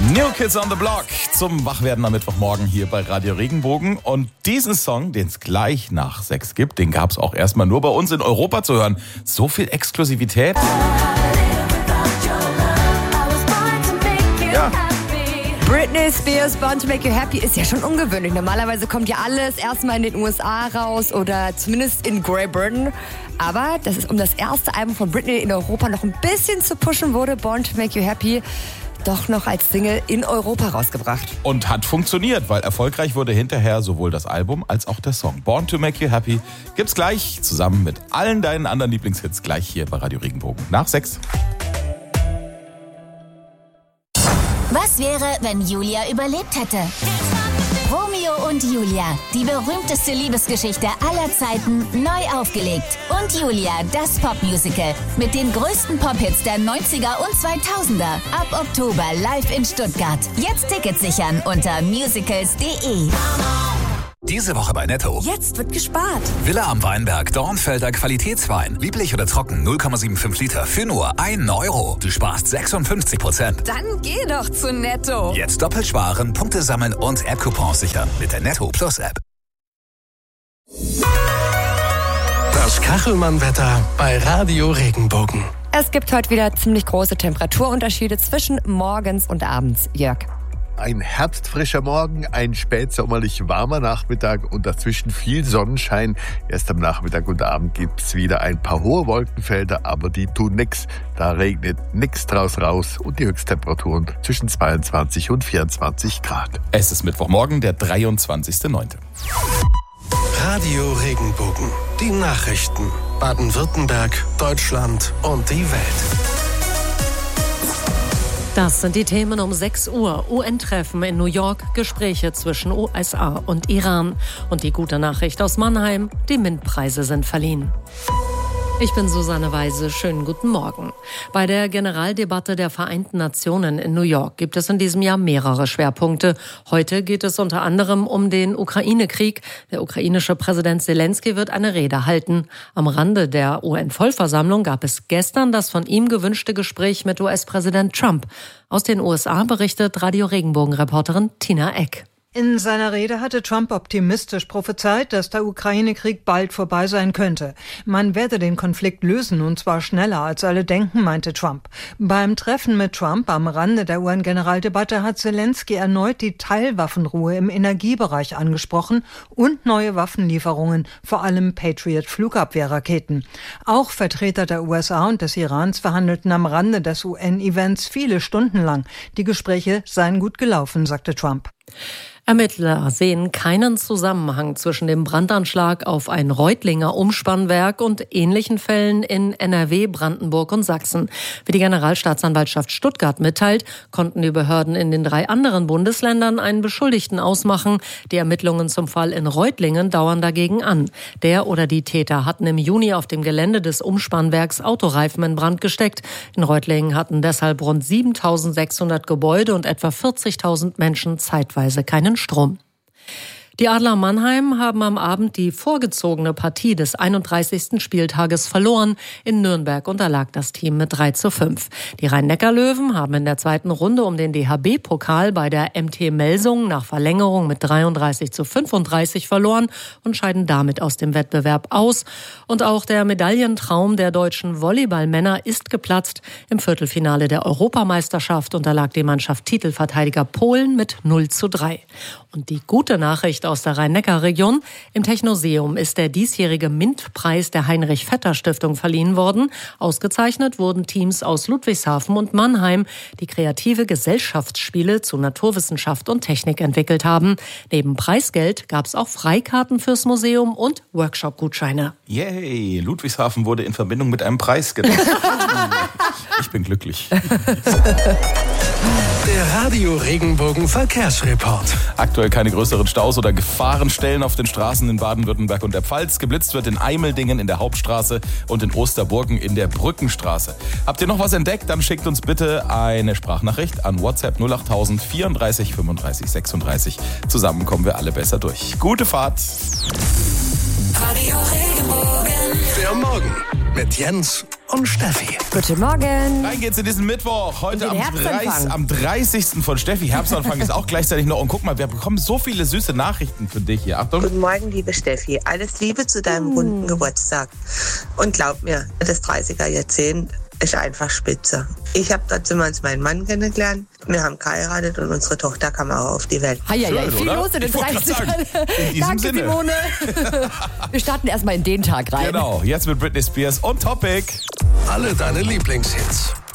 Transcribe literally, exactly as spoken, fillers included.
New Kids on the Block zum Wachwerden am Mittwochmorgen hier bei Radio Regenbogen. Und diesen Song, den es gleich nach sechs gibt, den gab es auch erstmal nur bei uns in Europa zu hören. So viel Exklusivität. Ja. Britney Spears, Born to Make You Happy ist ja schon ungewöhnlich. Normalerweise kommt ja alles erstmal in den U S A raus oder zumindest in Great Britain. Aber das ist, um das erste Album von Britney in Europa noch ein bisschen zu pushen, wurde Born to Make You Happy doch noch als Single in Europa rausgebracht. Und hat funktioniert, weil erfolgreich wurde hinterher sowohl das Album als auch der Song. Born to Make You Happy gibt's gleich zusammen mit allen deinen anderen Lieblingshits gleich hier bei Radio Regenbogen. Nach sechs. Was wäre, wenn Julia überlebt hätte? Romeo und Julia, die berühmteste Liebesgeschichte aller Zeiten, neu aufgelegt. Und Julia, das Popmusical mit den größten Pop-Hits der neunziger und zweitausender. Ab Oktober live in Stuttgart. Jetzt Tickets sichern unter musicals punkt de. Diese Woche bei Netto. Jetzt wird gespart. Villa am Weinberg, Dornfelder Qualitätswein. Lieblich oder trocken, null Komma fünfundsiebzig Liter für nur einen Euro. Du sparst sechsundfünfzig Prozent. Dann geh doch zu Netto. Jetzt doppelt sparen, Punkte sammeln und App-Coupons sichern mit der Netto Plus App. Das Kachelmann-Wetter bei Radio Regenbogen. Es gibt heute wieder ziemlich große Temperaturunterschiede zwischen morgens und abends, Jörg. Ein herbstfrischer Morgen, ein spätsommerlich warmer Nachmittag und dazwischen viel Sonnenschein. Erst am Nachmittag und Abend gibt's wieder ein paar hohe Wolkenfelder, aber die tun nix. Da regnet nix draus raus und die Höchsttemperaturen zwischen zweiundzwanzig und vierundzwanzig Grad. Es ist Mittwochmorgen, der dreiundzwanzigster neunte Radio Regenbogen. Die Nachrichten. Baden-Württemberg, Deutschland und die Welt. Das sind die Themen um sechs Uhr. U N-Treffen in New York, Gespräche zwischen U S A und Iran. Und die gute Nachricht aus Mannheim, die MINT-Preise sind verliehen. Ich bin Susanne Weise, schönen guten Morgen. Bei der Generaldebatte der Vereinten Nationen in New York gibt es in diesem Jahr mehrere Schwerpunkte. Heute geht es unter anderem um den Ukraine-Krieg. Der ukrainische Präsident Zelensky wird eine Rede halten. Am Rande der U N-Vollversammlung gab es gestern das von ihm gewünschte Gespräch mit U S-Präsident Trump. Aus den U S A berichtet Radio Regenbogen-Reporterin Tina Eck. In seiner Rede hatte Trump optimistisch prophezeit, dass der Ukraine-Krieg bald vorbei sein könnte. Man werde den Konflikt lösen, und zwar schneller als alle denken, meinte Trump. Beim Treffen mit Trump am Rande der U N-Generaldebatte hat Zelensky erneut die Teilwaffenruhe im Energiebereich angesprochen und neue Waffenlieferungen, vor allem Patriot-Flugabwehrraketen. Auch Vertreter der U S A und des Irans verhandelten am Rande des U N-Events viele Stunden lang. Die Gespräche seien gut gelaufen, sagte Trump. Ermittler sehen keinen Zusammenhang zwischen dem Brandanschlag auf ein Reutlinger Umspannwerk und ähnlichen Fällen in N R W, Brandenburg und Sachsen. Wie die Generalstaatsanwaltschaft Stuttgart mitteilt, konnten die Behörden in den drei anderen Bundesländern einen Beschuldigten ausmachen. Die Ermittlungen zum Fall in Reutlingen dauern dagegen an. Der oder die Täter hatten im Juni auf dem Gelände des Umspannwerks Autoreifen in Brand gesteckt. In Reutlingen hatten deshalb rund siebentausendsechshundert Gebäude und etwa vierzigtausend Menschen zeitweise keinen Strom. Die Adler Mannheim haben am Abend die vorgezogene Partie des einunddreißigsten Spieltages verloren. In Nürnberg unterlag das Team mit drei zu fünf. Die Rhein-Neckar-Löwen haben in der zweiten Runde um den D H B-Pokal bei der M T Melsungen nach Verlängerung mit dreiunddreißig zu fünfunddreißig verloren und scheiden damit aus dem Wettbewerb aus. Und auch der Medaillentraum der deutschen Volleyballmänner ist geplatzt. Im Viertelfinale der Europameisterschaft unterlag die Mannschaft Titelverteidiger Polen mit null zu drei. Und die gute Nachricht aus der Rhein-Neckar-Region: Im Technoseum ist der diesjährige MINT-Preis der Heinrich-Vetter-Stiftung verliehen worden. Ausgezeichnet wurden Teams aus Ludwigshafen und Mannheim, die kreative Gesellschaftsspiele zu Naturwissenschaft und Technik entwickelt haben. Neben Preisgeld gab es auch Freikarten fürs Museum und Workshop-Gutscheine. Yay, Ludwigshafen wurde in Verbindung mit einem Preis genannt. Ich bin glücklich. Der Radio Regenbogen Verkehrsreport. Aktuell keine größeren Staus oder Gefahrenstellen auf den Straßen in Baden-Württemberg und der Pfalz. Geblitzt wird in Eimeldingen in der Hauptstraße und in Osterburgen in der Brückenstraße. Habt ihr noch was entdeckt? Dann schickt uns bitte eine Sprachnachricht an WhatsApp null acht null null vierunddreißig fünfunddreißig sechsunddreißig. Zusammen kommen wir alle besser durch. Gute Fahrt! Radio Regenbogen. Der Morgen mit Jens und Steffi. Guten Morgen. Rein geht's in diesen Mittwoch. Heute In am, den Herbstanfang. dreißigsten am dreißigsten von Steffi. Herbstanfang ist auch gleichzeitig noch. Und guck mal, wir bekommen so viele süße Nachrichten für dich hier. Achtung. Guten Morgen, liebe Steffi. Alles Liebe zu deinem runden Geburtstag. Und glaub mir, das dreißiger-Jahrzehnt ist einfach spitze. Ich habe dort uns meinen Mann kennengelernt. Wir haben geheiratet und unsere Tochter kam auch auf die Welt. Hei, hei, hei, Schön, viel oder? los in den Ich wollte grad dreißigern. sagen, in diesem Danke, Sinne. Simone. Wir starten erstmal in den Tag rein. Genau, jetzt mit Britney Spears und Topic. Alle deine Lieblingshits.